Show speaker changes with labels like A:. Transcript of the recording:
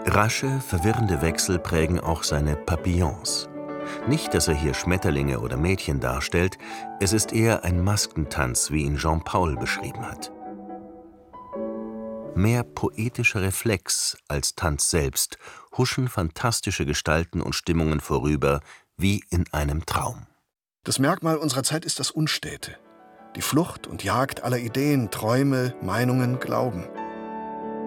A: Rasche, verwirrende Wechsel prägen auch seine Papillons. Nicht, dass er hier Schmetterlinge oder Mädchen darstellt, es ist eher ein Maskentanz, wie ihn Jean Paul beschrieben hat. Mehr poetischer Reflex als Tanz selbst huschen fantastische Gestalten und Stimmungen vorüber, wie in einem Traum.
B: Das Merkmal unserer Zeit ist das Unstete. Die Flucht und Jagd aller Ideen, Träume, Meinungen, Glauben.